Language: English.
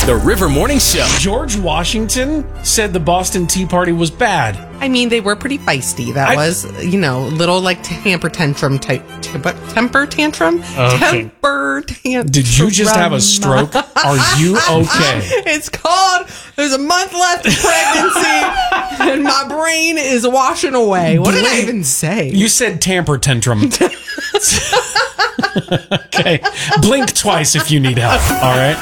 The River Morning Show. George Washington said the Boston Tea Party was bad. I mean, they were pretty feisty. That was, little like temper tantrum type. Temper tantrum? Okay. Temper tantrum. Did you just have a stroke? Are you okay? It's called, there's a month left of pregnancy, and my brain is washing away. What did I even say? You said tamper tantrum. Okay. Blink twice if you need help, all right?